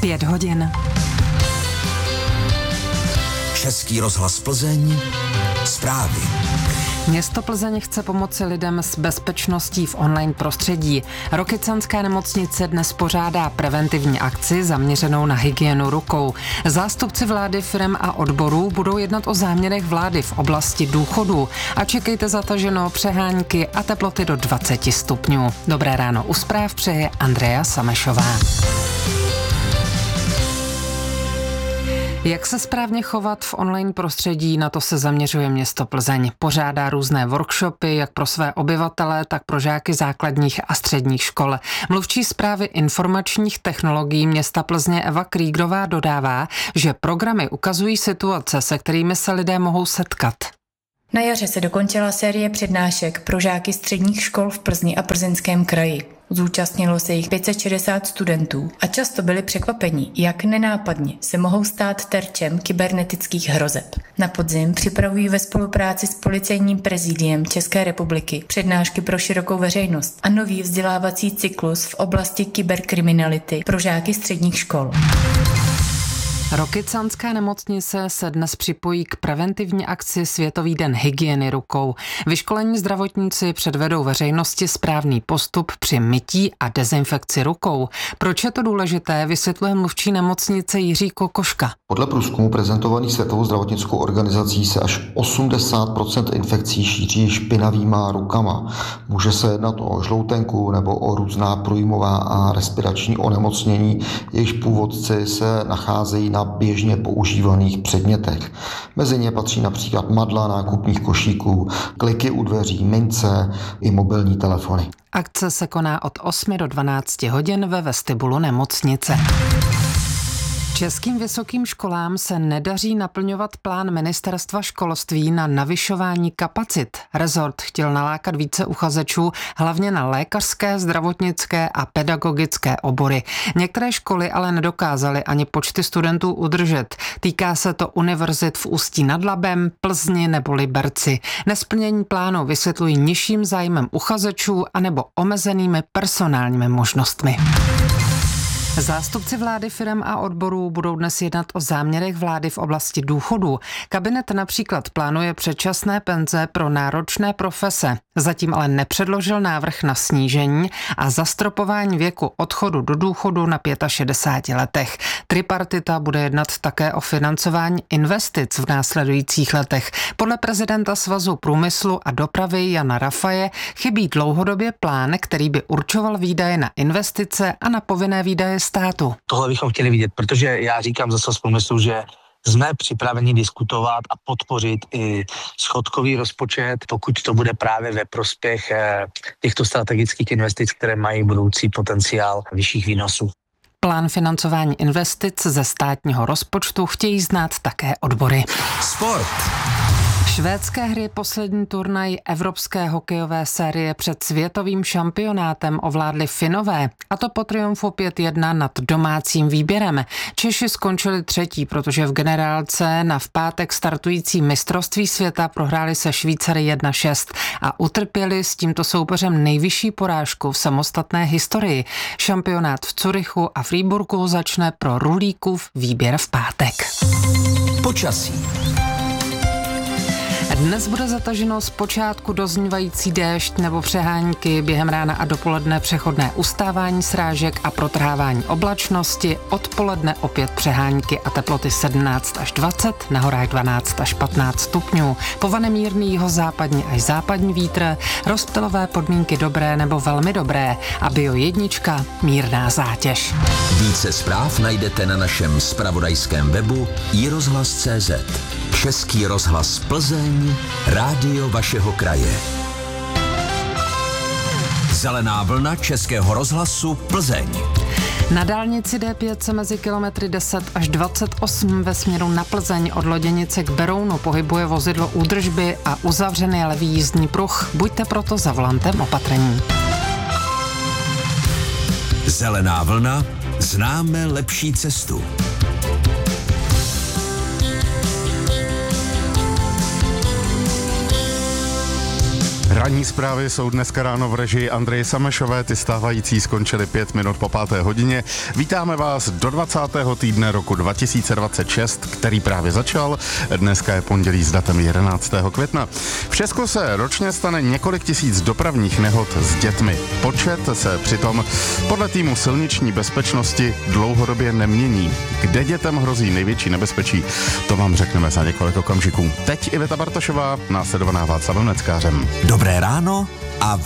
5 hodin. Český rozhlas Plzeň, zprávy. Město Plzeň chce pomoci lidem s bezpečností v online prostředí. Rokycanská nemocnice dnes pořádá preventivní akci zaměřenou na hygienu rukou. Zástupci vlády, firem a odborů budou jednat o záměrech vlády v oblasti důchodů. A čekejte zataženo přehánky a teploty do 20 stupňů. Dobré ráno u zpráv přeje Andrea Samešová. Jak se správně chovat v online prostředí, na to se zaměřuje město Plzeň. Pořádá různé workshopy, jak pro své obyvatele, tak pro žáky základních a středních škol. Mluvčí správy informačních technologií města Plzně Eva Krýgrová dodává, že programy ukazují situace, se kterými se lidé mohou setkat. Na jaře se dokončila série přednášek pro žáky středních škol v Plzni a Plzeňském kraji. Zúčastnilo se jich 560 studentů a často byli překvapeni, jak nenápadně se mohou stát terčem kybernetických hrozeb. Na podzim připravují ve spolupráci s Policejním prezidiem České republiky přednášky pro širokou veřejnost a nový vzdělávací cyklus v oblasti kyberkriminality pro žáky středních škol. Rokycanská nemocnice se dnes připojí k preventivní akci Světový den hygieny rukou. Vyškolení zdravotníci předvedou veřejnosti správný postup při mytí a dezinfekci rukou. Proč je to důležité, vysvětluje mluvčí nemocnice Jiří Kokoška. Podle průzkumu prezentovaných Světovou zdravotnickou organizací se až 80% infekcí šíří špinavýma rukama. Může se jednat o žloutenku nebo o různá průjmová a respirační onemocnění, jejichž původci se nacházejí na běžně používaných předmětech. Mezi ně patří například madla nákupních košíků, kliky u dveří, mince i mobilní telefony. Akce se koná od 8 do 12 hodin ve vestibulu nemocnice. Českým vysokým školám se nedaří naplňovat plán ministerstva školství na navyšování kapacit. Rezort chtěl nalákat více uchazečů, hlavně na lékařské, zdravotnické a pedagogické obory. Některé školy ale nedokázaly ani počty studentů udržet. Týká se to univerzit v Ústí nad Labem, Plzni nebo Liberci. Nesplnění plánu vysvětlují nižším zájmem uchazečů anebo omezenými personálními možnostmi. Zástupci vlády, firem a odborů budou dnes jednat o záměrech vlády v oblasti důchodů. Kabinet například plánuje předčasné penze pro náročné profese. Zatím ale nepředložil návrh na snížení a zastropování věku odchodu do důchodu na 65 letech. Tripartita bude jednat také o financování investic v následujících letech. Podle prezidenta Svazu průmyslu a dopravy Jana Rafaje chybí dlouhodobě plán, který by určoval výdaje na investice a na povinné výdaje státu. Tohle bychom chtěli vidět, protože já říkám za Svaz průmyslu, že jsme připraveni diskutovat a podpořit i schodkový rozpočet, pokud to bude právě ve prospěch těchto strategických investic, které mají budoucí potenciál vyšších výnosů. Plán financování investic ze státního rozpočtu chtějí znát také odbory. Sport. Švédské hry poslední turnaj evropské hokejové série před světovým šampionátem ovládli Finové, a to po triumfu 5-1 nad domácím výběrem. Češi skončili třetí, protože v generálce na v pátek startující mistrovství světa prohráli se Švýcary 1-6 a utrpěli s tímto soupeřem nejvyšší porážku v samostatné historii. Šampionát v Curychu a Freiburgu začne pro Rulíkův výběr v pátek. Počasí. Dnes bude zataženo zpočátku doznívající déšť nebo přehánky, během rána a dopoledne přechodné ustávání srážek a protrhávání oblačnosti, odpoledne opět přehánky a teploty 17 až 20, na horách 12 až 15 stupňů. Povane mírný jihozápadní až západní vítr, rozptylové podmínky dobré nebo velmi dobré a Bio 1 mírná zátěž. Více zpráv najdete na našem zpravodajském webu iRozhlas.cz. Český rozhlas Plzeň, rádio vašeho kraje. Zelená vlna Českého rozhlasu Plzeň. Na dálnici D5 se mezi kilometry 10 až 28 ve směru na Plzeň od Loděnice k Berounu pohybuje vozidlo údržby a uzavřený levý jízdní pruh. Buďte proto za volantem opatrní. Zelená vlna, známe lepší cestu. Ranní zprávy jsou dneska ráno v režii Andreje Samešové, ty stávající skončily 5 minut po 5. hodině. Vítáme vás do 20. týdne roku 2026, který právě začal. Dneska je pondělí s datem 11. května. V Česku se ročně stane několik tisíc dopravních nehod s dětmi. Počet se přitom podle týmu silniční bezpečnosti dlouhodobě nemění. Kde dětem hrozí největší nebezpečí, to vám řekneme za několik okamžiků. Teď Iveta Bartošová, následovaná Václavem Neckářem. Dobré ráno a